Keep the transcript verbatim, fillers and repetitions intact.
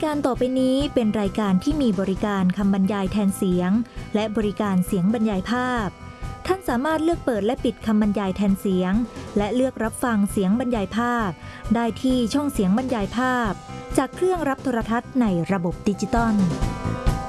การต่อไปนี้เป็นรายการที่มีบริการคำบรรยายแทนเสียงและบริการเสียงบรรยายภาพท่านสามารถเลือกเปิดและปิดคำบรรยายแทนเสียงและเลือกรับฟังเสียงบรรยายภาพได้ที่ช่องเสียงบรรยายภาพจากเครื่องรับโทรทัศน์ในระบบดิจิตอล